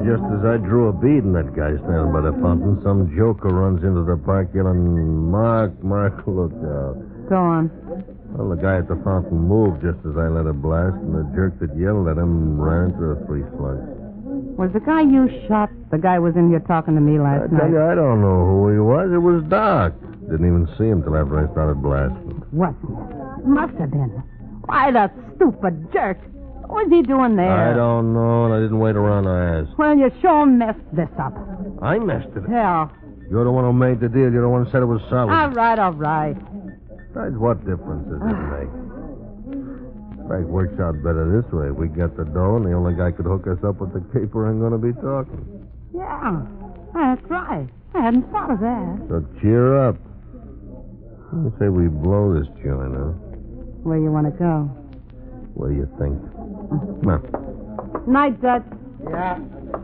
just as I drew a bead in that guy standing by the fountain, some joker runs into the park yelling, Mark, look out. Go on. Well, the guy at the fountain moved just as I let it blast, and the jerk that yelled at him ran into the 3 slugs. Was the guy you shot the guy was in here talking to me last night? I tell you, I don't know who he was. It was Doc. Didn't even see him till after I started blasting. What? Must have been. Why, the stupid jerk. What was he doing there? I don't know, and I didn't wait around to ask. Well, you sure messed this up. I messed it up. Yeah. You're the one who made the deal. You're the one who said it was solid. All right. Besides, what difference does it make? In fact, it works out better this way. We get the dough, and the only guy could hook us up with the caper ain't going to be talking. Yeah, that's right. I hadn't thought of that. So cheer up. I say we blow this joint, huh? Where you want to go? What do you think? Come on. Night, Dutch. Yeah.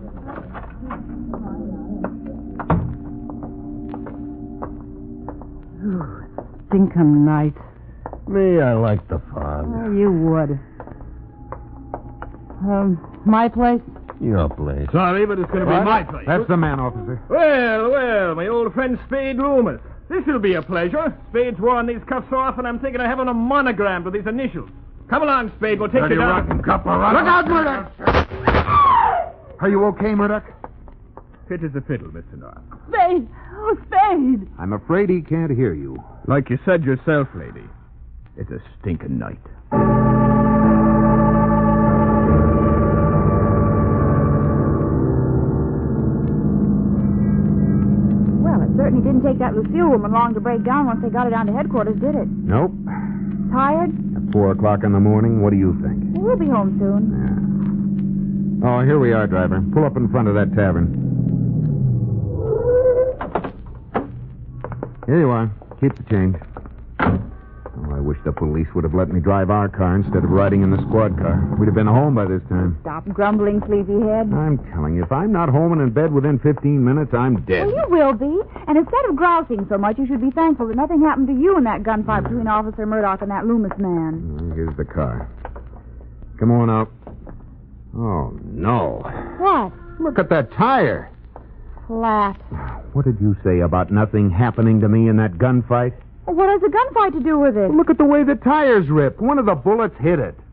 Stinking night. Me, I like the fog. Oh, you would. My place? Your place. Sorry, but it's going to be my place. That's the man, officer. Well, my old friend Spade Loomis. This'll be a pleasure. Spade's worn these cuffs off, and I'm thinking of having them monogrammed with his initials. Come along, Spade. We'll take you down. Rotten copper, Look out, Murdoch! Are you okay, Murdoch? Fit as a fiddle, Mr. North. Spade! Oh, Spade! I'm afraid he can't hear you. Like you said yourself, lady, it's a stinking night. Well, it certainly didn't take that Lucille woman long to break down once they got her down to headquarters, did it? Nope. Tired? At 4 o'clock in the morning, what do you think? We'll be home soon. Yeah. Oh, here we are, driver. Pull up in front of that tavern. Here you are. Keep the change. Oh, I wish the police would have let me drive our car instead of riding in the squad car. We'd have been home by this time. Stop grumbling, sleepyhead. I'm telling you, if I'm not home and in bed within 15 minutes, I'm dead. Well, you will be. And instead of grousing so much, you should be thankful that nothing happened to you in that gunfight between Officer Murdoch and that Loomis man. Well, here's the car. Come on out. Oh, no. What? Look at that tire. Flat. What did you say about nothing happening to me in that gunfight? What has a gunfight to do with it? Look at the way the tire's ripped. One of the bullets hit it.